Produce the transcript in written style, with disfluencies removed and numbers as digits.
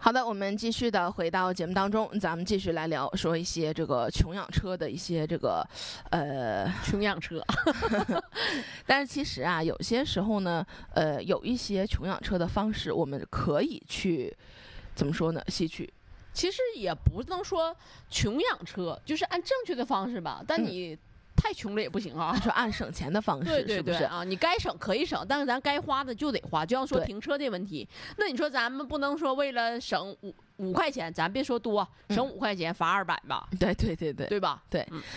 好的，我们继续的回到节目当中，咱们继续来说一些这个穷养车的一些这个穷养车。 但是其实啊，有些时候呢，有一些穷养车的方式，我们可以去怎么说呢？吸取。 其实也不能说穷养车，就是按正确的方式吧。但你太穷了也不行啊， 说按省钱的方式， 对对对， 是不是啊？你该省可以省，但是咱该花的就得花。就像说停车的问题，那你说咱们不能说为了省五块钱，咱别说多，省5块钱罚200吧？ 对对对对， 对吧？ 对。